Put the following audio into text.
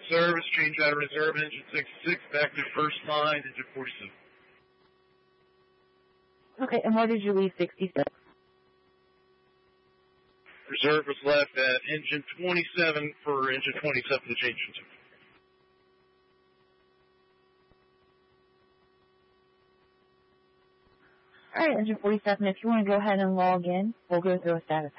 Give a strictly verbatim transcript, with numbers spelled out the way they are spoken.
service, change out of reserve, engine sixty-six, back to first line, engine forty-seven. Okay, and where did you leave sixty-six? Reserve was left at engine twenty-seven for engine twenty-seven to change into. All right, engine forty-seven, if you want to go ahead and log in, we'll go through a status.